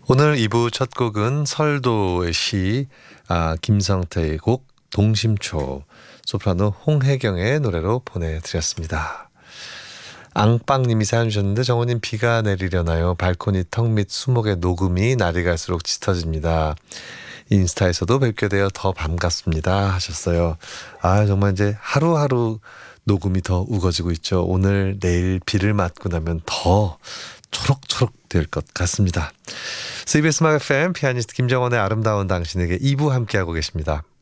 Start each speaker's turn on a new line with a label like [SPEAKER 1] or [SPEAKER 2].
[SPEAKER 1] 오늘 2부 첫 곡은 설도의 시, 김성태의 곡 동심초, 소프라노 홍혜경의 노래로 보내드렸습니다. 앙빵님이 사연 주셨는데, 정호님 비가 내리려나요? 발코니 턱 및 수목의 녹음이 날이 갈수록 짙어집니다. 인스타에서도 뵙게 되어 더 반갑습니다 하셨어요. 정말 이제 하루하루 녹음이 더 우거지고 있죠. 오늘 내일 비를 맞고 나면 더 초록초록 될 것 같습니다. CBS 음악 FM 피아니스트 김정원의 아름다운 당신에게 2부 함께하고 계십니다.